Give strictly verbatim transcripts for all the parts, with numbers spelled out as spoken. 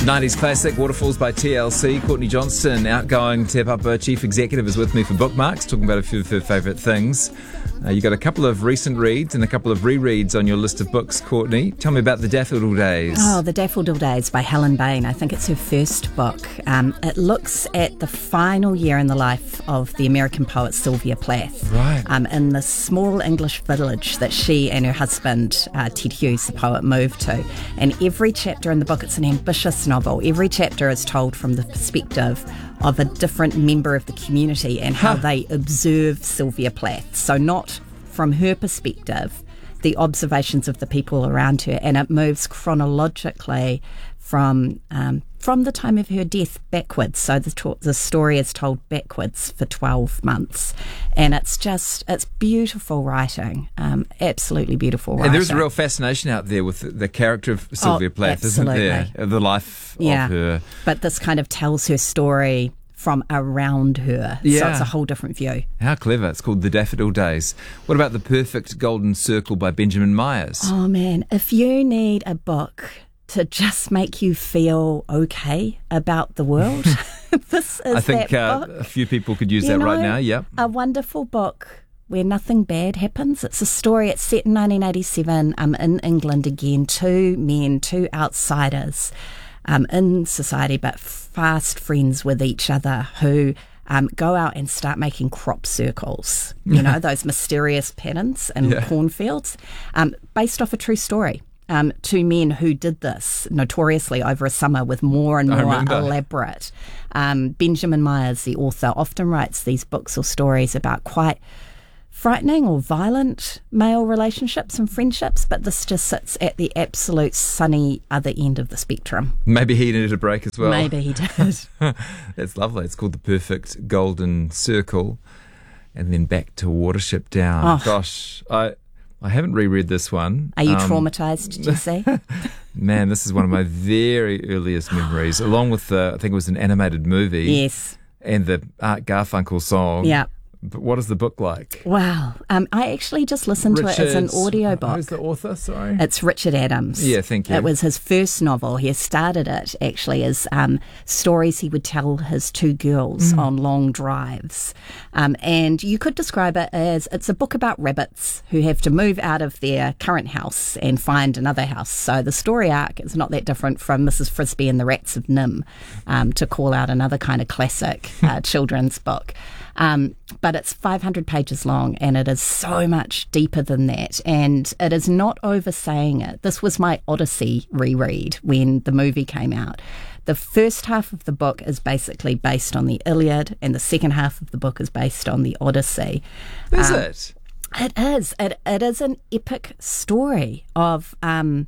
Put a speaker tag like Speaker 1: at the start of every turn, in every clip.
Speaker 1: nineties classic, Waterfalls by T L C. Courtney Johnston, outgoing Te Papa Chief Executive, is with me for Bookmarks, talking about a few of her favourite things. Uh, you got a couple of recent reads and a couple of rereads on your list of books, Courtney. Tell me about The Daffodil Days.
Speaker 2: Oh, The Daffodil Days by Helen Bain. I think it's her first book. Um, it looks at the final year in the life of the American poet Sylvia Plath.
Speaker 1: Right.
Speaker 2: Um, in the small English village that she and her husband, uh, Ted Hughes, the poet, moved to. And every chapter in the book, it's an ambitious novel. Every chapter is told from the perspective of a different member of the community and how huh. they observe Sylvia Plath. So not from her perspective, the observations of the people around her, and it moves chronologically from um, from the time of her death backwards. So the to- the story is told backwards for twelve months, and it's just it's beautiful writing, um, absolutely beautiful writing.
Speaker 1: And there's a real fascination out there with the, the character of Sylvia
Speaker 2: oh,
Speaker 1: Plath,
Speaker 2: absolutely.
Speaker 1: isn't there? The life
Speaker 2: yeah.
Speaker 1: of her.
Speaker 2: But this kind of tells her story from around her.
Speaker 1: Yeah.
Speaker 2: So it's a whole different view.
Speaker 1: How clever. It's called The Daffodil Days. What about The Perfect Golden Circle by Benjamin Myers?
Speaker 2: Oh man, if you need a book to just make you feel okay about the world, this is
Speaker 1: I think
Speaker 2: that
Speaker 1: uh,
Speaker 2: book.
Speaker 1: a few people could use
Speaker 2: you
Speaker 1: that
Speaker 2: know,
Speaker 1: right now. Yep.
Speaker 2: A wonderful book where nothing bad happens. It's a story, it's set in nineteen eighty-seven um, in England again. Two men, two outsiders um, in society, but fast friends with each other, who um, go out and start making crop circles, you know, those mysterious patterns in
Speaker 1: yeah.
Speaker 2: cornfields, um, based off a true story. Um, two men who did this notoriously over a summer with more and more elaborate. Um, Benjamin Myers, the author, often writes these books or stories about quite frightening or violent male relationships and friendships, but this just sits at the absolute sunny other end of the spectrum.
Speaker 1: Maybe he needed a break as well.
Speaker 2: Maybe he did.
Speaker 1: That's lovely. It's called The Perfect Golden Circle. And then back to Watership Down.
Speaker 2: Oh.
Speaker 1: Gosh, I I haven't reread this one.
Speaker 2: Are you
Speaker 1: um,
Speaker 2: traumatised, Jesse?
Speaker 1: Man, this is one of my very earliest memories, along with the, I think it was an animated movie.
Speaker 2: Yes.
Speaker 1: And the Art Garfunkel song.
Speaker 2: Yeah.
Speaker 1: But what is the book like?
Speaker 2: Wow. Um, I actually just listened
Speaker 1: Richard's,
Speaker 2: to it as an audiobook.
Speaker 1: Who's the author? Sorry.
Speaker 2: It's Richard Adams.
Speaker 1: Yeah, thank you.
Speaker 2: It was his first novel. He started it actually as um, stories he would tell his two girls mm. on long drives. Um, and you could describe it as it's a book about rabbits who have to move out of their current house and find another house. So the story arc is not that different from Missus Frisby and the Rats of Nim, um, to call out another kind of classic uh, children's book. Um, but it's five hundred pages long, and it is so much deeper than that, and it is not oversaying it. This was my Odyssey reread when the movie came out. The first half of the book is basically based on the Iliad, and the second half of the book is based on the Odyssey.
Speaker 1: Is
Speaker 2: um,
Speaker 1: it?
Speaker 2: It is. It, it is an epic story of um,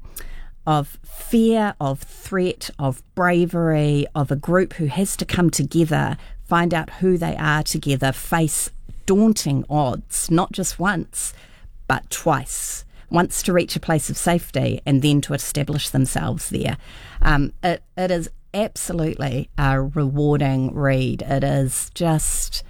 Speaker 2: of fear, of threat, of bravery, of a group who has to come together, find out who they are together, face daunting odds, not just once, but twice. Once to reach a place of safety and then to establish themselves there. Um, it, it is absolutely a rewarding read. It is just...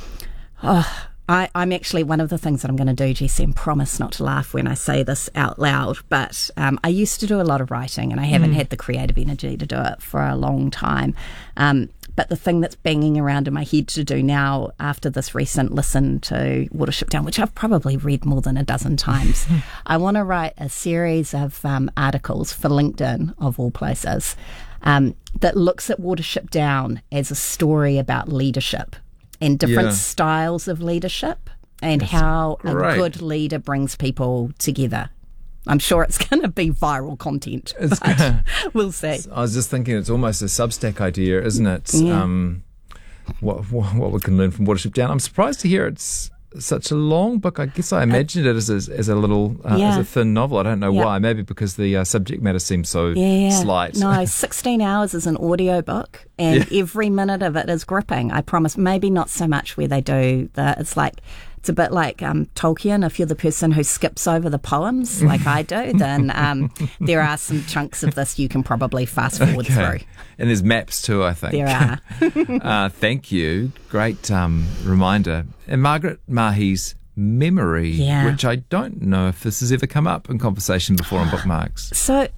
Speaker 2: Oh, I, I'm actually, one of the things that I'm going to do, Jesse, and promise not to laugh when I say this out loud, but um, I used to do a lot of writing and I haven't mm. had the creative energy to do it for a long time. Um, but the thing that's banging around in my head to do now after this recent listen to Watership Down, which I've probably read more than a dozen times, I want to write a series of um, articles for LinkedIn, of all places, um, that looks at Watership Down as a story about leadership and different
Speaker 1: yeah.
Speaker 2: styles of leadership and
Speaker 1: That's
Speaker 2: how
Speaker 1: great.
Speaker 2: a good leader brings people together. I'm sure it's going to be viral content,
Speaker 1: It's
Speaker 2: but
Speaker 1: gonna,
Speaker 2: we'll see.
Speaker 1: I was just thinking it's almost a Substack idea, isn't it?
Speaker 2: Yeah.
Speaker 1: Um, what, what what we can learn from Watership Down. I'm surprised to hear it's such a long book. I guess I imagined it as a, as a little, uh,
Speaker 2: yeah.
Speaker 1: as a thin novel. I don't know
Speaker 2: yeah.
Speaker 1: why. Maybe because the uh, subject matter seems so
Speaker 2: yeah.
Speaker 1: slight.
Speaker 2: No, sixteen hours is an audio book, and
Speaker 1: yeah.
Speaker 2: every minute of it is gripping. I promise. Maybe not so much where they do the. It's like. It's a bit like um, Tolkien. If you're the person who skips over the poems like I do, then um, there are some chunks of this you can probably fast forward
Speaker 1: okay.
Speaker 2: through.
Speaker 1: And there's maps too, I think.
Speaker 2: There are.
Speaker 1: uh, thank you. Great um, reminder. And Margaret Mahi's Memory,
Speaker 2: yeah.
Speaker 1: which I don't know if this has ever come up in conversation before on Bookmarks.
Speaker 2: So in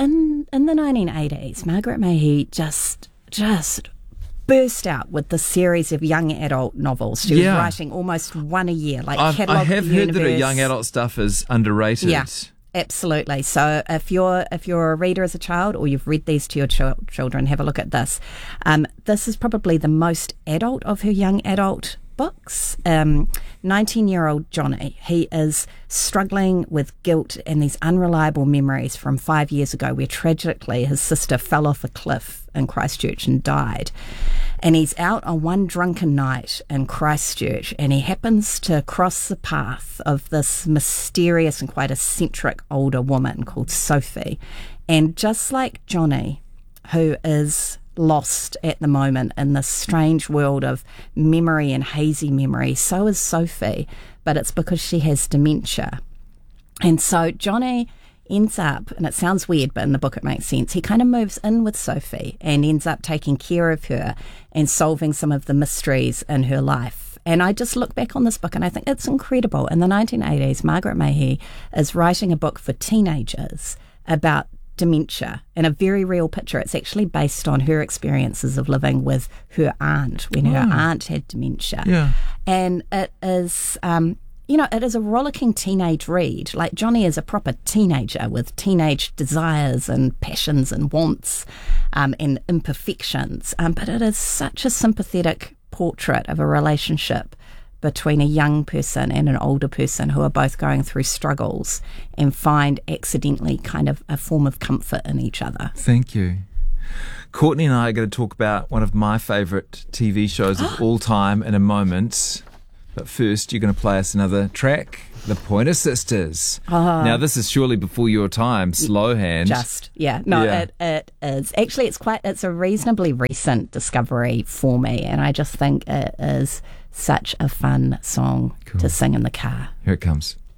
Speaker 2: in the nineteen eighties, Margaret Mahy just just burst out with the series of young adult novels. She
Speaker 1: Yeah.
Speaker 2: was writing almost one a year, like
Speaker 1: I've,
Speaker 2: Catalogue
Speaker 1: I have
Speaker 2: of the
Speaker 1: heard that her
Speaker 2: Universe.
Speaker 1: young adult stuff is underrated.
Speaker 2: Yeah. Absolutely. So if you're if you're a reader as a child, or you've read these to your ch- children, have a look at this. Um, this is probably the most adult of her young adult books. Um, nineteen-year-old Johnny, he is struggling with guilt and these unreliable memories from five years ago, where tragically his sister fell off a cliff in Christchurch and died. And he's out on one drunken night in Christchurch, and he happens to cross the path of this mysterious and quite eccentric older woman called Sophie. And just like Johnny, who is lost at the moment in this strange world of memory and hazy memory, so is Sophie, but it's because she has dementia. And so Johnny ends up, and it sounds weird, but in the book it makes sense, he kind of moves in with Sophie and ends up taking care of her and solving some of the mysteries in her life. And I just look back on this book and I think it's incredible. In the nineteen eighties, Margaret Mahy is writing a book for teenagers about dementia and a very real picture. It's actually based on her experiences of living with her aunt when her
Speaker 1: Oh.
Speaker 2: aunt had dementia.
Speaker 1: Yeah.
Speaker 2: And it is... Um, You know, it is a rollicking teenage read. Like, Johnny is a proper teenager with teenage desires and passions and wants um, and imperfections. Um, but it is such a sympathetic portrait of a relationship between a young person and an older person who are both going through struggles and find accidentally kind of a form of comfort in each other.
Speaker 1: Thank you. Courtney and I are going to talk about one of my favourite T V shows of all time in a moment. But first, you're going to play us another track, The Pointer Sisters.
Speaker 2: Oh.
Speaker 1: Now, this is surely before your time, slow hand.
Speaker 2: Just, yeah. No,
Speaker 1: Yeah.
Speaker 2: It, it is. Actually, it's quite, it's a reasonably recent discovery for me. And I just think it is such a fun song
Speaker 1: Cool.
Speaker 2: to sing in the car.
Speaker 1: Here it comes.